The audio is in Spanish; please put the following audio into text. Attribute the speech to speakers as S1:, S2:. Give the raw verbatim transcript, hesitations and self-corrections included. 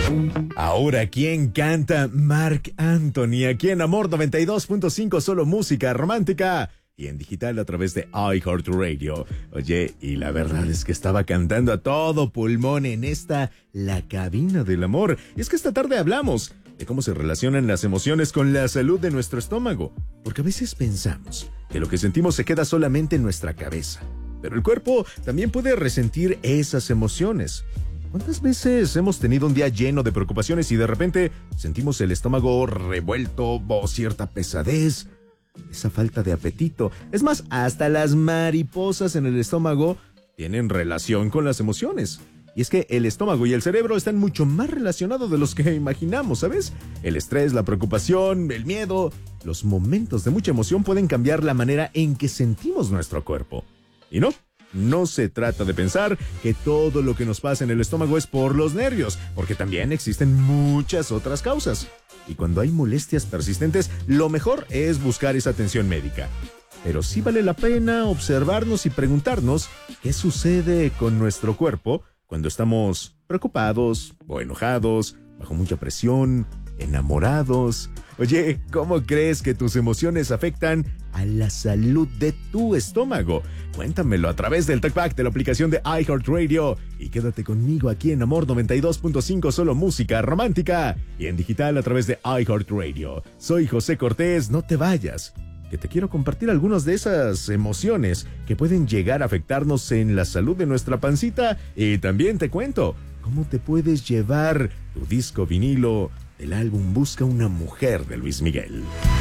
S1: Ahora, ¿quién canta? Marc Anthony, aquí en Amor noventa y dos punto cinco, solo música romántica. Y en digital a través de iHeartRadio. Oye, y la verdad es que estaba cantando a todo pulmón en esta, la cabina del amor. Y es que esta tarde hablamos de cómo se relacionan las emociones con la salud de nuestro estómago. Porque a veces pensamos que lo que sentimos se queda solamente en nuestra cabeza. Pero el cuerpo también puede resentir esas emociones. ¿Cuántas veces hemos tenido un día lleno de preocupaciones y de repente sentimos el estómago revuelto o cierta pesadez? Esa falta de apetito. Es más, hasta las mariposas en el estómago tienen relación con las emociones. Y es que el estómago y el cerebro están mucho más relacionados de los que imaginamos, ¿sabes? El estrés, la preocupación, el miedo, los momentos de mucha emoción pueden cambiar la manera en que sentimos nuestro cuerpo. Y no, no se trata de pensar que todo lo que nos pasa en el estómago es por los nervios, porque también existen muchas otras causas. Y cuando hay molestias persistentes, lo mejor es buscar esa atención médica. Pero sí vale la pena observarnos y preguntarnos qué sucede con nuestro cuerpo cuando estamos preocupados o enojados, bajo mucha presión, enamorados. Oye, ¿cómo crees que tus emociones afectan a la salud de tu estómago? Cuéntamelo a través del TalkBack de la aplicación de iHeartRadio. Y quédate conmigo aquí en Amor noventa y dos punto cinco, solo música romántica. Y en digital a través de iHeartRadio. Soy José Cortés, no te vayas, que te quiero compartir algunas de esas emociones que pueden llegar a afectarnos en la salud de nuestra pancita. Y también te cuento cómo te puedes llevar tu disco vinilo del álbum Busca una mujer de Luis Miguel.